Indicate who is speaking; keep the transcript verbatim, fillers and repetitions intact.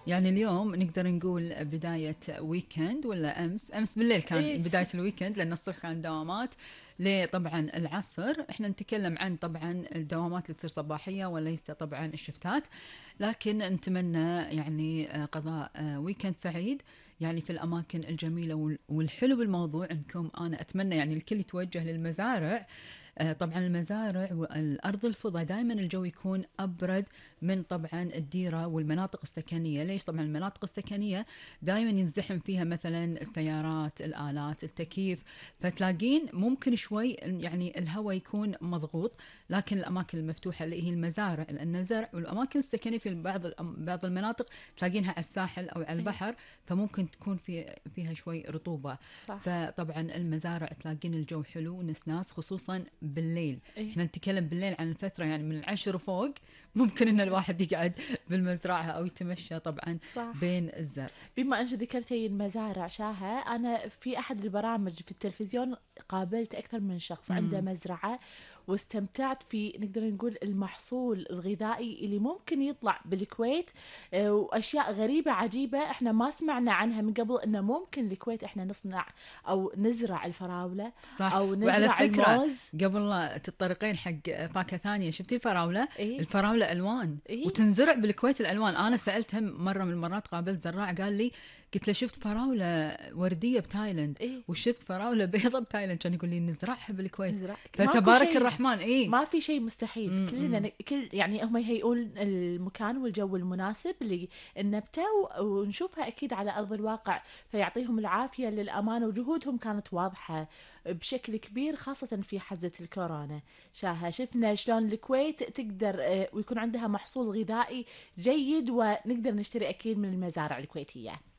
Speaker 1: يعني اليوم نقدر نقول بداية ويكند، ولا أمس أمس بالليل كان
Speaker 2: إيه.
Speaker 1: بداية الويكند، لأن الصبح كان دوامات لطبعا العصر. احنا نتكلم عن طبعا الدوامات اللي تصير صباحية وليس طبعا الشفتات، لكن نتمنى يعني آه، قضاء آه، ويكند سعيد يعني في الأماكن الجميلة. وال- والحلو بالموضوع أنكم أنا أتمنى يعني الكل يتوجه للمزارع. آه، طبعا المزارع والأرض الفضاء دائما الجو يكون أبرد من طبعا الديرة والمناطق السكنية. ليش؟ طبعا المناطق السكنية دائما ينزدحم فيها مثلا السيارات، الآلات، التكييف، فتلاقين ممكن شوي يعني الهواء يكون مضغوط. لكن الأماكن المفتوحة اللي هي المزارع، لأن الزرع والأماكن السكنية في بعض الأم- بعض المناطق تلاقينها على الساحل أو على
Speaker 2: إيه.
Speaker 1: البحر، فممكن تكون في فيها شوي رطوبة.
Speaker 2: صح.
Speaker 1: فطبعا المزارع تلاقين الجو حلو ونسناس، خصوصا بالليل.
Speaker 2: إيه.
Speaker 1: احنا نتكلم بالليل عن الفترة يعني من العشر وفوق، ممكن ان الواحد يقعد بالمزرعة او يتمشى طبعا
Speaker 2: صح.
Speaker 1: بين الزرع.
Speaker 2: بما انك ذكرتي المزارع شاهة، انا في احد البرامج في التلفزيون قابلت اكثر من شخص عنده
Speaker 1: مم.
Speaker 2: مزرعة، واستمتعت في نقدر نقول المحصول الغذائي اللي ممكن يطلع بالكويت. آه، واشياء غريبة عجيبة احنا ما سمعنا عنها من قبل، انه ممكن الكويت احنا نصنع او نزرع الفراولة
Speaker 1: صح.
Speaker 2: او
Speaker 1: وعلى
Speaker 2: نزرع
Speaker 1: فكرة
Speaker 2: الموز.
Speaker 1: قبل لا تتطرقين حق فاكهة ثانية، شفتي الفراولة؟
Speaker 2: ايه.
Speaker 1: الفراولة ألوان
Speaker 2: ايه.
Speaker 1: وتنزرع بالكويت الألوان. أنا
Speaker 2: صح.
Speaker 1: سألتهم مرة من المرات، قابلت زراع قال لي، قلت له شفت فراولة وردية بتايلاند
Speaker 2: ايه.
Speaker 1: وشفت فراولة بيضة بتايلاند، كان يقول لي نزرعها بالكويت.
Speaker 2: نزرع ماكو
Speaker 1: فتبارك
Speaker 2: شيء،
Speaker 1: الرحمن. إيه.
Speaker 2: ما في شيء مستحيل. كلنا
Speaker 1: امم.
Speaker 2: ن- كل يعني هم يهيئون المكان والجو المناسب للنبتة، و- ونشوفها أكيد على أرض الواقع. فيعطيهم العافية للأمانة، وجهودهم كانت واضحة بشكل كبير، خاصة في حزة الكورونا. شاهة شفنا شلون الكويت تقدر آه، ويكون عندها محصول غذائي جيد، ونقدر نشتري أكيد من المزارع الكويتية.